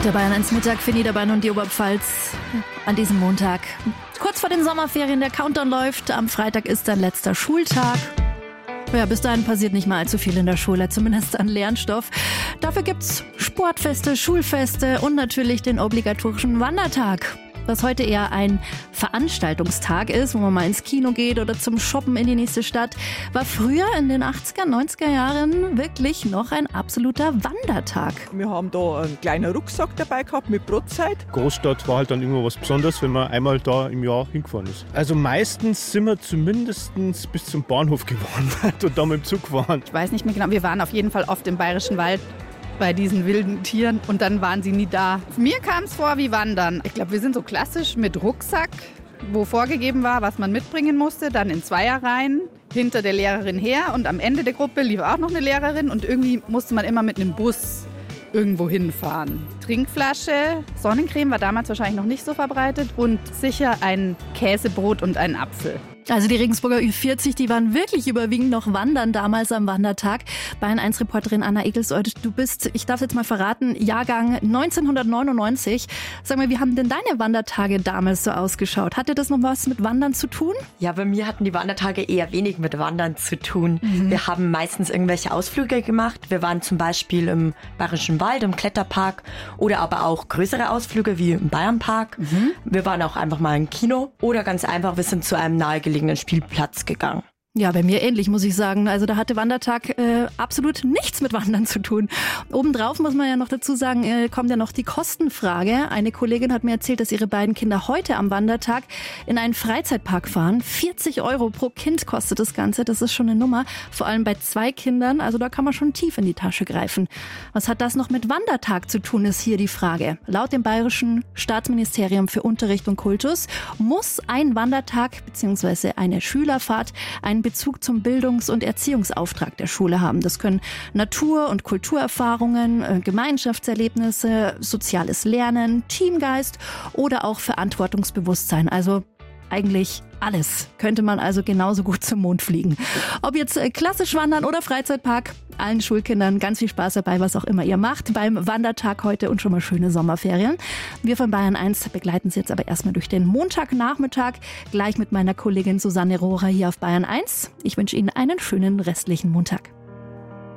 Der Bayern 1 Mittag für Niederbayern und die Oberpfalz an diesem Montag. Kurz vor den Sommerferien, der Countdown läuft. Am Freitag ist dann letzter Schultag. Ja, bis dahin passiert nicht mal allzu viel in der Schule, zumindest an Lernstoff. Dafür gibt's Sportfeste, Schulfeste und natürlich den obligatorischen Wandertag. Was heute eher ein Veranstaltungstag ist, wo man mal ins Kino geht oder zum Shoppen in die nächste Stadt, war früher in den 80er, 90er Jahren wirklich noch ein absoluter Wandertag. Wir haben da einen kleinen Rucksack dabei gehabt mit Brotzeit. Großstadt war halt dann irgendwo was Besonderes, wenn man einmal da im Jahr hingefahren ist. Also meistens sind wir zumindest bis zum Bahnhof gewandert und da mit dem Zug gefahren. Ich weiß nicht mehr genau, wir waren auf jeden Fall oft im Bayerischen Wald bei diesen wilden Tieren und dann waren sie nie da. Mir kam es vor wie Wandern. Ich glaube, wir sind so klassisch mit Rucksack, wo vorgegeben war, was man mitbringen musste, dann in Zweierreihen hinter der Lehrerin her und am Ende der Gruppe lief auch noch eine Lehrerin und irgendwie musste man immer mit einem Bus irgendwo hinfahren. Trinkflasche, Sonnencreme war damals wahrscheinlich noch nicht so verbreitet und sicher ein Käsebrot und ein Apfel. Also die Regensburger Ü40, die waren wirklich überwiegend noch wandern damals am Wandertag. Bayern 1 Reporterin Anna Egelsold, du bist, ich darf jetzt mal verraten, Jahrgang 1999. Sag mal, wie haben denn deine Wandertage damals so ausgeschaut? Hatte das noch was mit Wandern zu tun? Ja, bei mir hatten die Wandertage eher wenig mit Wandern zu tun. Wir haben meistens irgendwelche Ausflüge gemacht. Wir waren zum Beispiel im Bayerischen Wald, im Kletterpark oder aber auch größere Ausflüge wie im Bayernpark. Wir waren auch einfach mal im Kino oder ganz einfach, wir sind zu einem nahegelegenen Spielplatz gegangen. Ja, bei mir ähnlich, muss ich sagen. Also da hatte Wandertag absolut nichts mit Wandern zu tun. Obendrauf muss man ja noch dazu sagen, kommt ja noch die Kostenfrage. Eine Kollegin hat mir erzählt, dass ihre beiden Kinder heute am Wandertag in einen Freizeitpark fahren. 40 € pro Kind kostet das Ganze. Das ist schon eine Nummer. Vor allem bei 2 Kindern. Also da kann man schon tief in die Tasche greifen. Was hat das noch mit Wandertag zu tun, ist hier die Frage. Laut dem Bayerischen Staatsministerium für Unterricht und Kultus muss ein Wandertag bzw. eine Schülerfahrt einen Bezug zum Bildungs- und Erziehungsauftrag der Schule haben. Das können Natur- und Kulturerfahrungen, Gemeinschaftserlebnisse, soziales Lernen, Teamgeist oder auch Verantwortungsbewusstsein. Also eigentlich alles. Könnte man also genauso gut zum Mond fliegen. Ob jetzt klassisch wandern oder Freizeitpark, allen Schulkindern ganz viel Spaß dabei, was auch immer ihr macht beim Wandertag heute und schon mal schöne Sommerferien. Wir von Bayern 1 begleiten Sie jetzt aber erstmal durch den Montagnachmittag, gleich mit meiner Kollegin Susanne Rohrer hier auf Bayern 1. Ich wünsche Ihnen einen schönen restlichen Montag.